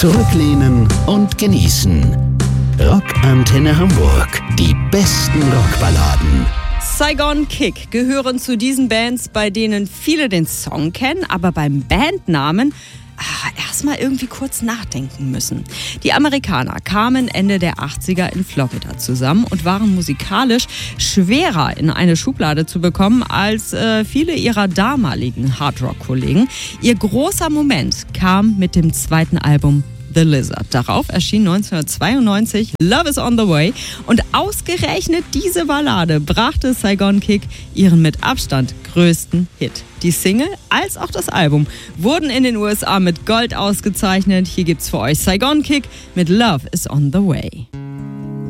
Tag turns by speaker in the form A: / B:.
A: Zurücklehnen und genießen. Rockantenne Hamburg. Die besten Rockballaden.
B: Saigon Kick gehören zu diesen Bands, bei denen viele den Song kennen, aber beim Bandnamen erstmal irgendwie kurz nachdenken müssen. Die Amerikaner kamen Ende der 80er in Florida zusammen und waren musikalisch schwerer in eine Schublade zu bekommen als viele ihrer damaligen Hardrock-Kollegen. Ihr großer Moment kam mit dem zweiten Album The Lizard. Darauf erschien 1992 Love is on the Way und ausgerechnet diese Ballade brachte Saigon Kick ihren mit Abstand größten Hit. Die Single als auch das Album wurden in den USA mit Gold ausgezeichnet. Hier gibt's für euch Saigon Kick mit Love is on the Way.